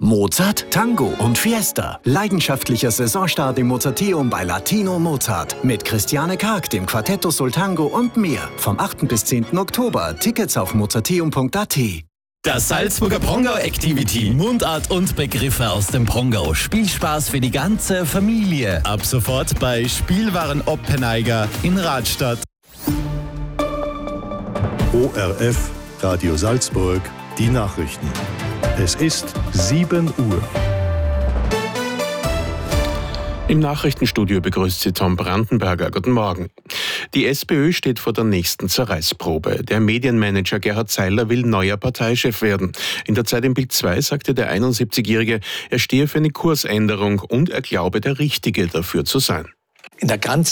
Mozart, Tango und Fiesta. Leidenschaftlicher Saisonstart im Mozarteum bei Latino Mozart. Mit Christiane Karg, dem Quartetto Sul Tango und mehr. Vom 8. bis 10. Oktober. Tickets auf mozarteum.at. Das Salzburger Prongau Activity. Mundart und Begriffe aus dem Prongau. Spielspaß für die ganze Familie. Ab sofort bei Spielwaren Oppeneiger in Radstadt. ORF Radio Salzburg, die Nachrichten. Es ist 7 Uhr. Im Nachrichtenstudio begrüßt Sie Tom Brandenberger. Guten Morgen. Die SPÖ steht vor der nächsten Zerreißprobe. Der Medienmanager Gerhard Seiler will neuer Parteichef werden. In der Zeit im Bild 2 sagte der 71-Jährige, er stehe für eine Kursänderung und er glaube, der Richtige dafür zu sein. In der ganz